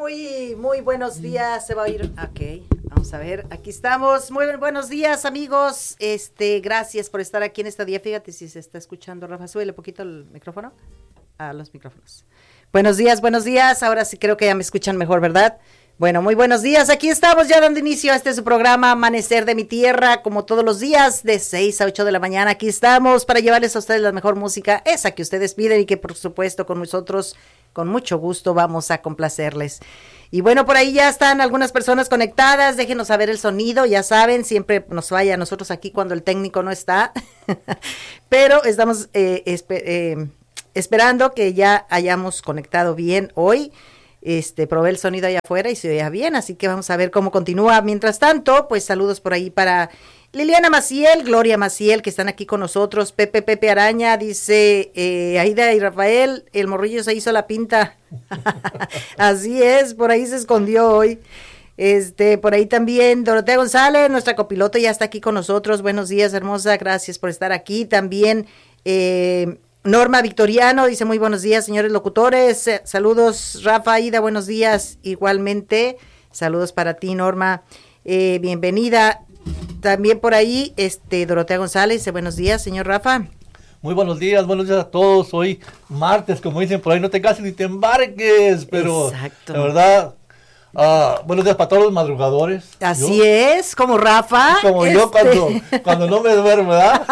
Muy buenos días, se va a oír, ok, vamos a ver, aquí estamos, muy buenos días amigos, gracias por estar aquí en este día, fíjate si se está escuchando, Rafa, súbele poquito el micrófono, a los micrófonos. Buenos días, ahora sí creo que ya me escuchan mejor, ¿verdad? Bueno, muy buenos días, aquí estamos ya dando inicio a su programa Amanecer de mi Tierra, como todos los días, de 6 a 8 de la mañana, aquí estamos para llevarles a ustedes la mejor música, esa que ustedes piden y que por supuesto con nosotros, con mucho gusto vamos a complacerles. Y bueno, por ahí ya están algunas personas conectadas, déjenos saber el sonido, ya saben, siempre nos falla a nosotros aquí cuando el técnico no está, pero estamos esperando que ya hayamos conectado bien hoy. Probé el sonido allá afuera y se oía bien, así que vamos a ver cómo continúa. Mientras tanto, pues saludos por ahí para Liliana Maciel, Gloria Maciel, que están aquí con nosotros, Pepe Araña, dice Aida y Rafael, el morrillo se hizo la pinta. Así es, por ahí se escondió hoy. Por ahí también Dorotea González, nuestra copiloto, ya está aquí con nosotros. Buenos días, hermosa, gracias por estar aquí. También Norma Victoriano dice muy buenos días, señores locutores. Saludos, Rafa, Ida, buenos días. Igualmente, saludos para ti, Norma. Bienvenida. También por ahí, Dorotea González dice buenos días, señor Rafa. Muy buenos días a todos. Hoy martes, como dicen por ahí, no te cases ni te embarques, pero exacto. La verdad, buenos días para todos los madrugadores. Así es, como Rafa. Como yo cuando no me duermo, ¿verdad?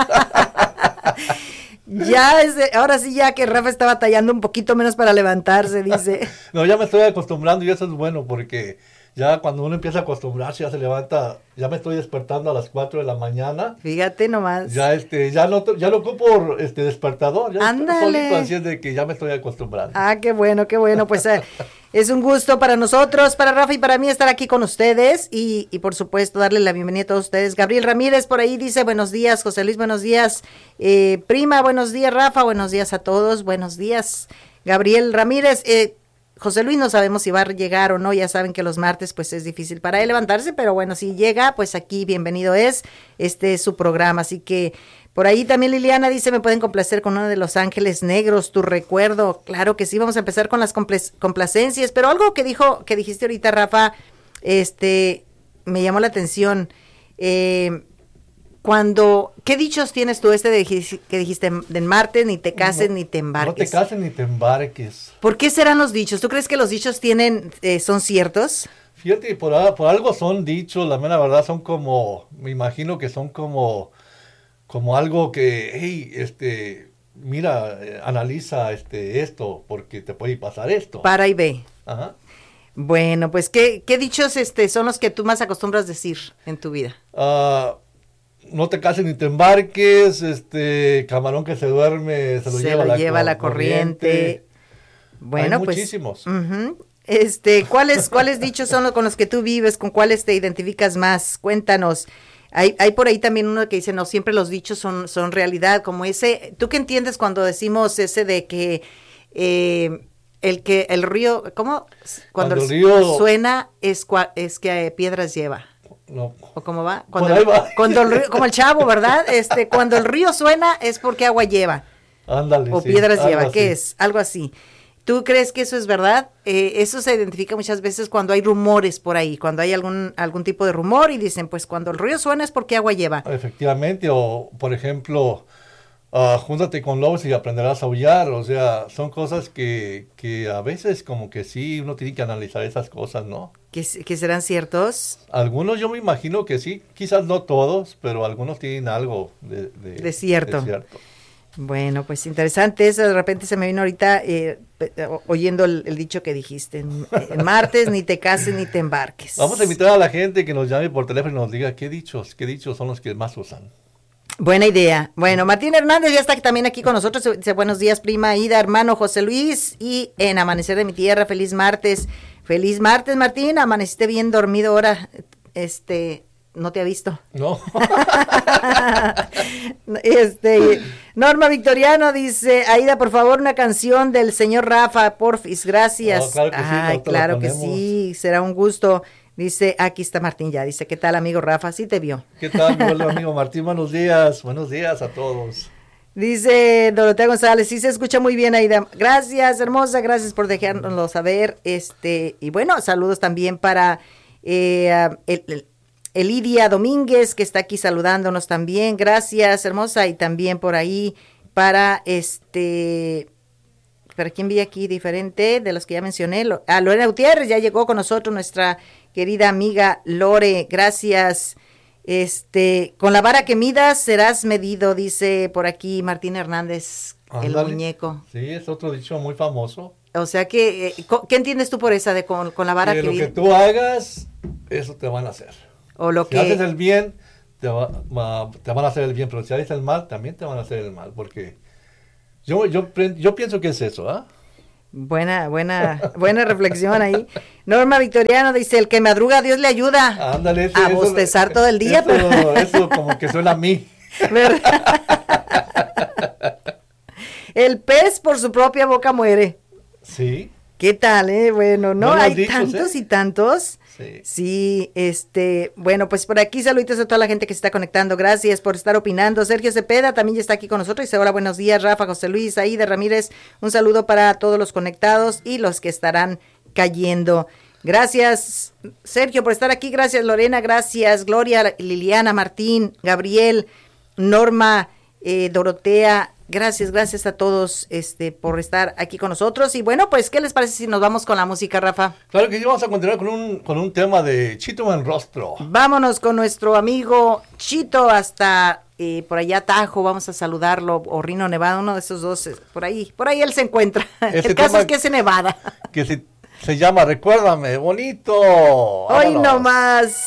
Ya, ahora sí ya que Rafa está batallando un poquito menos para levantarse, dice. No, ya me estoy acostumbrando y eso es bueno porque ya cuando uno empieza a acostumbrarse, ya se levanta, ya me estoy despertando a las 4 de la mañana. Fíjate nomás. Ya ya no ocupo despertador, ya ándale. Solito, así es de que ya me estoy acostumbrando. Qué bueno, pues es un gusto para nosotros, para Rafa y para mí estar aquí con ustedes y por supuesto darle la bienvenida a todos ustedes. Gabriel Ramírez por ahí dice buenos días, José Luis, buenos días, prima, buenos días, Rafa, buenos días a todos, buenos días, Gabriel Ramírez. José Luis no sabemos si va a llegar o no, ya saben que los martes pues es difícil para él levantarse, pero bueno, si llega, pues aquí bienvenido es, es su programa, así que por ahí también Liliana dice, me pueden complacer con uno de Los Ángeles Negros, tu recuerdo, claro que sí, vamos a empezar con las complacencias, pero algo que dijiste ahorita, Rafa, me llamó la atención, ¿qué dichos tienes tú que dijiste de martes, ni te cases ni te embarques? No te cases ni te embarques. ¿Por qué serán los dichos? ¿Tú crees que los dichos son ciertos? Fíjate, por algo son dichos, la mera verdad son me imagino que son como algo que, hey, mira, analiza esto, porque te puede pasar esto. Para y ve. Ajá. Bueno, pues, ¿qué dichos son los que tú más acostumbras decir en tu vida? No te cases ni te embarques, camarón que se duerme se lo lleva la corriente. Bueno, hay pues muchísimos. ¿Cuáles dichos son con los que tú vives? ¿Con cuáles te identificas más? Cuéntanos. Hay por ahí también uno que dice, no, siempre los dichos son realidad, como ese, ¿tú qué entiendes cuando decimos ese de que el río, ¿cómo? Cuando el río suena es que piedras lleva. No. ¿O cómo va? Cuando el río, como el Chavo, ¿verdad? Cuando el río suena es porque agua lleva. Ándale. O piedras lleva, ¿qué es? Algo así. ¿Tú crees que eso es verdad? Eso se identifica muchas veces cuando hay rumores por ahí, cuando hay algún tipo de rumor y dicen, pues cuando el río suena es porque agua lleva. Efectivamente, o por ejemplo, júntate con lobos y aprenderás a aullar, o sea, son cosas que a veces como que sí, uno tiene que analizar esas cosas, ¿no? ¿Que serán ciertos? Algunos yo me imagino que sí, quizás no todos, pero algunos tienen algo de cierto. Bueno, pues interesante eso, de repente se me vino ahorita oyendo el dicho que dijiste, en martes ni te cases ni te embarques. Vamos a invitar a la gente que nos llame por teléfono y nos diga qué dichos son los que más usan. Buena idea. Bueno, Martín Hernández ya está también aquí con nosotros, dice buenos días prima Ida, hermano José Luis y en Amanecer de mi Tierra, feliz martes Martín, amaneciste bien dormido ahora, no te ha visto. No. Norma Victoriano dice, Aida, por favor, una canción del señor Rafa, porfis, gracias. Claro que sí, ay, claro que sí, será un gusto. Dice, aquí está Martín ya, dice, ¿qué tal amigo Rafa? Sí te vio. ¿Qué tal, mi amigo Martín? Buenos días a todos. Dice Dorotea González, sí se escucha muy bien, Aida. Gracias, hermosa, gracias por dejárnoslo saber. Y bueno, saludos también para Elidia Domínguez, que está aquí saludándonos también. Gracias, hermosa. Y también por ahí para ¿para quién vi aquí diferente de los que ya mencioné? Lorena Gutiérrez, ya llegó con nosotros nuestra querida amiga Lore. Gracias. Con la vara que midas serás medido, dice por aquí Martín Hernández, Ándale. el muñeco. Sí, es otro dicho muy famoso. O sea que, ¿qué entiendes tú por esa de con la vara que lo midas? que tú hagas, eso te van a hacer. O lo si que haces el bien, te van a hacer el bien, pero si haces el mal, también te van a hacer el mal, porque yo pienso que es eso, ¿ah? Buena reflexión ahí. Norma Victoriano dice, el que madruga Dios le ayuda. Ándale, a bostezar todo el día. Eso como que suena a mí. ¿Verdad? El pez por su propia boca muere. Sí. ¿Qué tal, Bueno, no, hay dichos, tantos y tantos. Sí. Bueno, pues por aquí saluditos a toda la gente que se está conectando. Gracias por estar opinando. Sergio Cepeda también ya está aquí con nosotros. Dice, hola, buenos días, Rafa, José Luis, Aida Ramírez. Un saludo para todos los conectados y los que estarán cayendo. Gracias, Sergio, por estar aquí. Gracias, Lorena. Gracias, Gloria, Liliana, Martín, Gabriel, Norma, Dorotea. Gracias a todos por estar aquí con nosotros. Y bueno, pues, ¿qué les parece si nos vamos con la música, Rafa? Claro que sí, vamos a continuar con un tema de Chito en Rostro. Vámonos con nuestro amigo Chito hasta por allá Tajo, vamos a saludarlo, o Reno, Nevada, uno de esos dos, por ahí él se encuentra. El caso es que es en Nevada. Que se llama Recuérdame, bonito. Hoy nomás.